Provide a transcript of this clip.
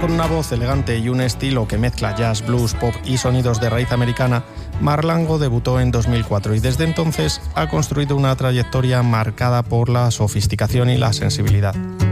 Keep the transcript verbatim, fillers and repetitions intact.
Con una voz elegante y un estilo que mezcla jazz, blues, pop y sonidos de raíz americana, Marlango debutó en dos mil cuatro y desde entonces ha construido una trayectoria marcada por la sofisticación y la sensibilidad.